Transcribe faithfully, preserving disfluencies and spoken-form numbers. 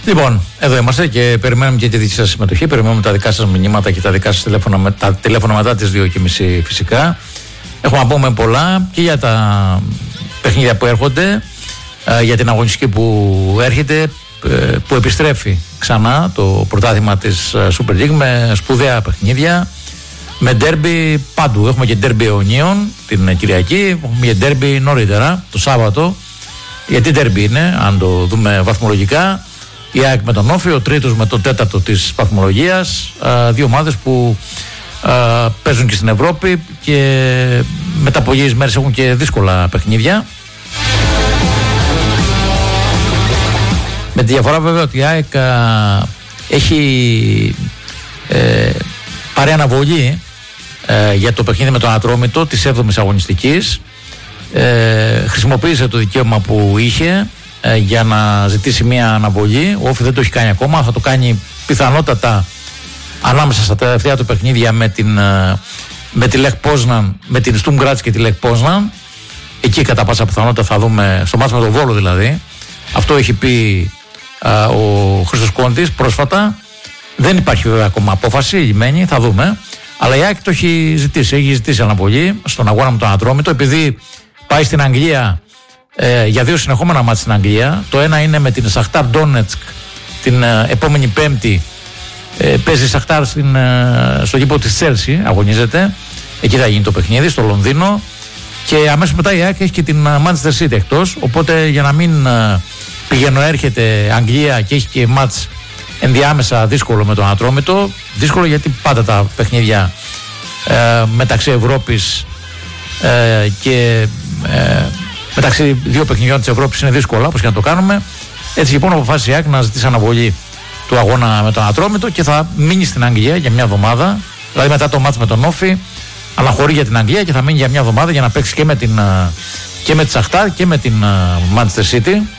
Λοιπόν, εδώ είμαστε και περιμένουμε και τη δική σας συμμετοχή. Περιμένουμε τα δικά σας μηνύματα και τα δικά σας τηλέφωνα, τα τηλέφωνα μετά τις δύο και μισή φυσικά. Έχουμε να πούμε πολλά και για τα παιχνίδια που έρχονται, για την αγωνιστική που έρχεται, που επιστρέφει ξανά το πρωτάθλημα της Super League με σπουδαία παιχνίδια, με ντέρμπι πάντου. Έχουμε και ντέρμπι αιωνίων την Κυριακή, έχουμε και ντέρμπι νωρίτερα το Σάββατο. Γιατί ντέρμπι είναι, αν το δούμε βαθμολογικά, η ΑΕΚ με τον Όφη, ο τρίτος με τον τέταρτο της βαθμολογίας, δύο ομάδες που α, παίζουν και στην Ευρώπη και μετά από λίγες μέρες έχουν και δύσκολα παιχνίδια. Με τη διαφορά βέβαια ότι η ΑΕΚ α, έχει ε, πάρει αναβολή ε, για το παιχνίδι με τον Ατρόμητο της έβδομης αγωνιστικής. Ε, χρησιμοποίησε το δικαίωμα που είχε ε, για να ζητήσει μια αναβολή. Ο Όφη δεν το έχει κάνει ακόμα, θα το κάνει πιθανότατα ανάμεσα στα τελευταία του παιχνίδια με την, ε, με τη Λεχ Πόσναν, με την Στουμ Γκράτς και τη Λεχ Πόσναν. Εκεί κατά πάσα πιθανότητα θα δούμε, στο μάτς με τον Βόλο δηλαδή. Αυτό έχει πει ε, ο Χρήστος Κόντης πρόσφατα. Δεν υπάρχει βέβαια ακόμα απόφαση λυμμένη, θα δούμε. Αλλά η ΑΕΚ το έχει ζητήσει, έχει ζητήσει αναβολή στον αγώνα με τον Ατρόμητο, επειδή πάει στην Αγγλία ε, για δύο συνεχόμενα μάτς στην Αγγλία. Το ένα είναι με την Σαχτάρ Ντόνετσκ την ε, επόμενη Πέμπτη. Ε, παίζει η Σαχτάρ στην, ε, στο γήπεδο της Τσέλσι, αγωνίζεται. Εκεί θα γίνει το παιχνίδι, στο Λονδίνο. Και αμέσως μετά η ΑΕΚ έχει και την Manchester City εκτός. Οπότε για να μην ε, πηγαίνω έρχεται Αγγλία και έχει και μάτς ενδιάμεσα δύσκολο με τον Ατρόμητο. Δύσκολο γιατί πάντα τα παιχνίδια ε, μεταξύ Ευρώπης ε, και ε, μεταξύ δύο παιχνιδιών της Ευρώπης είναι δύσκολα, όπως και να το κάνουμε. Έτσι λοιπόν αποφάσισε η ΑΕΚ να ζητήσει αναβολή του αγώνα με τον Ατρόμητο και θα μείνει στην Αγγλία για μια εβδομάδα. Δηλαδή μετά το μάτς με τον Όφη αναχωρεί για την Αγγλία και θα μείνει για μια εβδομάδα για να παίξει και με την, και με τη Σαχτάρ και με την Manchester City.